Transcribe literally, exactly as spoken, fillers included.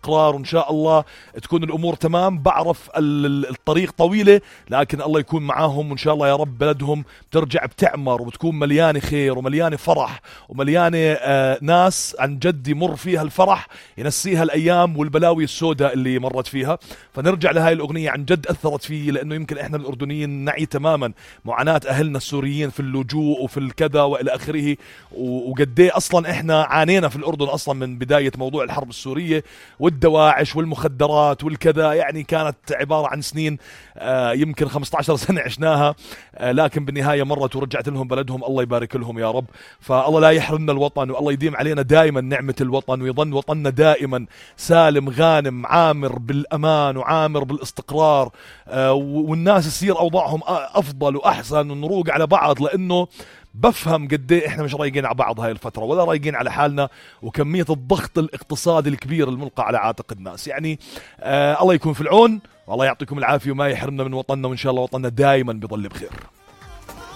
واستقرار، وإن شاء الله تكون الأمور تمام. بعرف الطريق طويلة لكن الله يكون معاهم، وإن شاء الله يا رب بلدهم ترجع بتعمر وبتكون مليانة خير ومليانة فرح ومليانة آه ناس عن جد يمر فيها الفرح ينسيها الأيام والبلاوي السوداء اللي مرت فيها. فنرجع لهاي الأغنية عن جد أثرت فيه، لأنه يمكن إحنا الأردنيين نعي تماما معاناة أهلنا السوريين في اللجوء وفي الكذا وإلى آخره، وقديه أصلا إحنا عانينا في الأردن أصلا من بداية موضوع الحرب السورية والدواعش والمخدرات والكذا. يعني كانت عبارة عن سنين آه يمكن خمسة عشر سنة عشناها، آه لكن بالنهاية مرت ورجعت لهم بلدهم. الله يبارك لهم يا رب. فالله لا يحرمنا الوطن، والله يديم علينا دائما نعمة الوطن، ويظن وطننا دائما سالم غانم عامر بالأمان وعامر بالاستقرار، آه والناس يصير أوضاعهم أفضل وأحسن ونروق على بعض. لأنه بفهم قد ايه احنا مش رايقين على بعض هاي الفترة ولا رايقين على حالنا، وكمية الضغط الاقتصادي الكبير الملقى على عاتق الناس. يعني آه الله يكون في العون، والله يعطيكم العافية وما يحرمنا من وطننا، وإن شاء الله وطننا دائما بيضل بخير.